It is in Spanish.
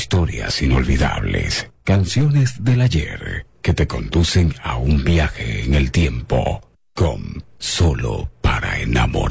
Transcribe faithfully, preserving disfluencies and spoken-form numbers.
historias inolvidables, canciones del ayer que te conducen a un viaje en el tiempo con Solo para enamorar.